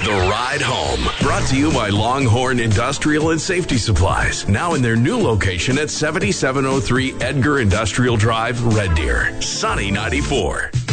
The Ride Home, brought to you by Longhorn Industrial and Safety Supplies, now in their new location at 7703 Edgar Industrial Drive, Red Deer. Sunny 94.